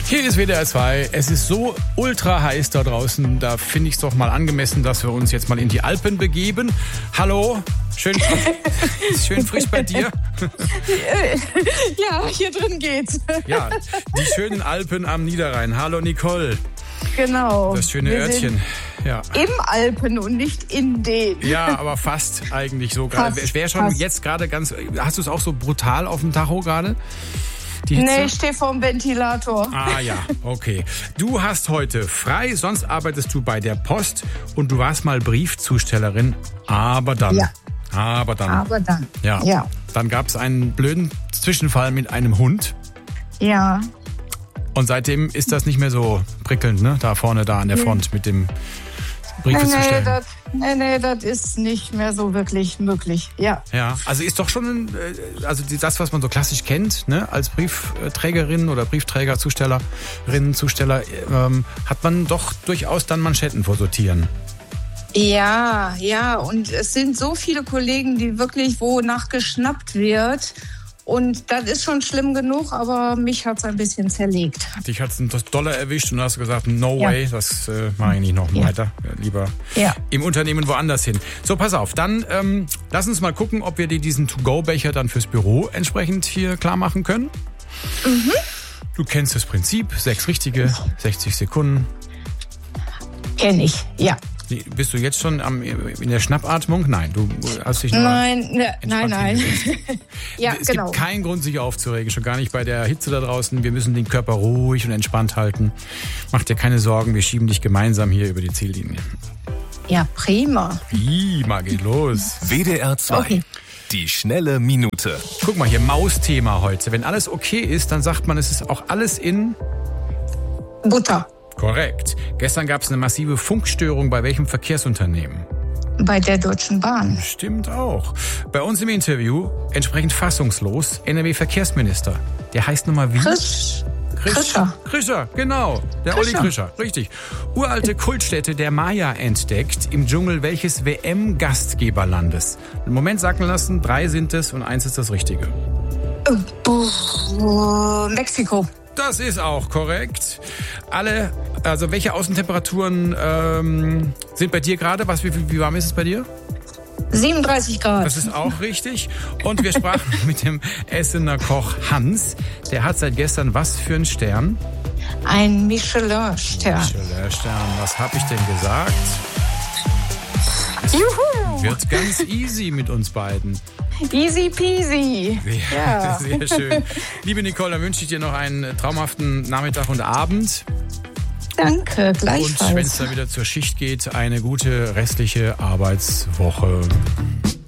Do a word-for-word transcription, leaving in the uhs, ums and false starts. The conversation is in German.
Hier ist W D R zwei. Es ist so ultra heiß da draußen. Da finde ich es doch mal angemessen, dass wir uns jetzt mal in die Alpen begeben. Hallo, schön, schön frisch bei dir. Ja, hier drin geht's. Ja, die schönen Alpen am Niederrhein. Hallo Nicole. Genau. Das schöne wir Örtchen. Ja. Im Alpen und nicht in den. Ja, aber fast eigentlich so gerade. Es wäre schon fast. Jetzt gerade ganz. Hast du es auch so brutal auf dem Tacho gerade? Nee, ich stehe vorm Ventilator. Ah ja, okay. Du hast heute frei, sonst arbeitest du bei der Post und du warst mal Briefzustellerin, aber dann. Ja. Aber dann. Aber dann. Ja. ja. Dann gab es einen blöden Zwischenfall mit einem Hund. Ja. Und seitdem ist das nicht mehr so prickelnd, ne? Da vorne, da an der Front mit dem Briefe nee, zu stellen. Nee, das, nee, nee, das ist nicht mehr so wirklich möglich, ja. Ja, also ist doch schon, also das, was man so klassisch kennt, ne? Als Briefträgerin oder Briefträger, Zustellerinnen, Zusteller, ähm, hat man doch durchaus dann Manschetten vor Sortieren. Ja, ja, und es sind so viele Kollegen, die wirklich, wo nachgeschnappt wird. Und das ist schon schlimm genug, aber mich hat es ein bisschen zerlegt. Dich hat es ein Dollar erwischt und du hast gesagt, no ja. way, das äh, mache ich nicht noch ja. weiter. Lieber ja. im Unternehmen woanders hin. So, pass auf, dann ähm, lass uns mal gucken, ob wir dir diesen To-Go-Becher dann fürs Büro entsprechend hier klar machen können. Mhm. Du kennst das Prinzip, sechs richtige, sechzig Sekunden. Kenn ich, ja. Bist du jetzt schon am, in der Schnappatmung? Nein, du hast dich nur Nein, ne, nein, nein. ja, es genau. gibt keinen Grund, sich aufzuregen, schon gar nicht bei der Hitze da draußen. Wir müssen den Körper ruhig und entspannt halten. Mach dir keine Sorgen, wir schieben dich gemeinsam hier über die Ziellinie. Ja, prima. Prima, geht los. W D R zwei, okay. Die schnelle Minute. Guck mal hier, Mausthema heute. Wenn alles okay ist, dann sagt man, es ist auch alles in Butter. Korrekt. Gestern gab es eine massive Funkstörung bei welchem Verkehrsunternehmen? Bei der Deutschen Bahn. Stimmt auch. Bei uns im Interview, entsprechend fassungslos, N R W-Verkehrsminister. Der heißt nun mal wie? Krisch. Krischer. Krischer, genau. Der Krischer. Olli Krischer, richtig. Uralte Kultstätte der Maya entdeckt im Dschungel welches W M-Gastgeberlandes? Einen Moment sacken lassen, drei sind es und eins ist das Richtige. Uh, Mexiko. Das ist auch korrekt. Alle, also welche Außentemperaturen ähm, sind bei dir gerade? Was, wie, wie warm ist es bei dir? siebenunddreißig Grad. Das ist auch richtig. Und wir sprachen mit dem Essener Koch Hans. Der hat seit gestern was für einen Stern? Ein Michelin-Stern. Michelin-Stern. Was habe ich denn gesagt? Es Juhu! Wird ganz easy mit uns beiden. Easy peasy. Sehr, ja. sehr schön. Liebe Nicole, dann wünsche ich dir noch einen traumhaften Nachmittag und Abend. Danke, gleichfalls. Und wenn es dann wieder zur Schicht geht, eine gute restliche Arbeitswoche.